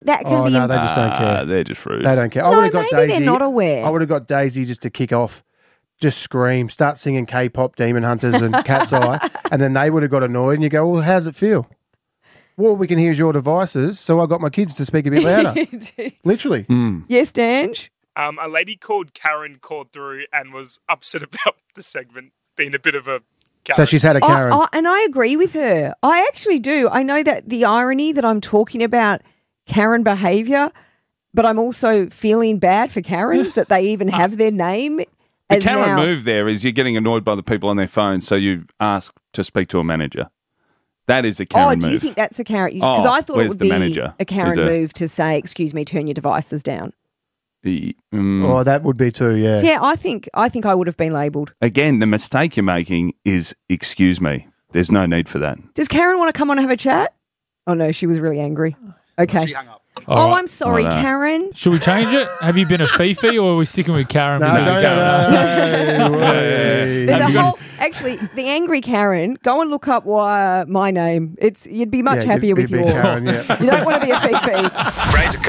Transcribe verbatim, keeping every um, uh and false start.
that can Oh, be... no, they just don't care. Ah, they're just rude. They don't care. I No, would have got maybe Daisy. they're not aware. I would have got Daisy just to kick off, just scream, start singing K-pop, Demon Hunters and Cat's Eye, and then they would have got annoyed and you go, well, how's it feel? Well, we can hear your devices, so I got my kids to speak a bit louder. Literally. Mm. Yes, Dange? Um, a lady called Karen called through and was upset about the segment being a bit of a Karen. So she's had a Karen. I, I, and I agree with her. I actually do. I know that the irony that I'm talking about Karen behaviour, but I'm also feeling bad for Karens that they even have their name. The as Karen now. move there is you're getting annoyed by the people on their phone, so you ask to speak to a manager. That is a Karen Oh, move. do you think that's a Karen? Because Oh, I thought it where's would the be manager? a Karen Is there- move to say, excuse me, turn your devices down. The- mm, Oh, that would be too, yeah. So, yeah, I think I think I would have been labelled. Again, the mistake you're making is, excuse me. There's no need for that. Does Karen want to come on and have a chat? Oh, no, she was really angry. Okay. She hung up. Oh, All right. I'm sorry, Oh, no. Karen. Should we change it? Have you been a Fifi or are we sticking with Karen? No, With don't, the Karen? no, no, There's Have a you got- whole, actually, the angry Karen. Go and look up why uh, my name. It's you'd be much Yeah, happier you'd- with you'd be yours. Karen, yeah. You don't want to be a Fifi. Fraser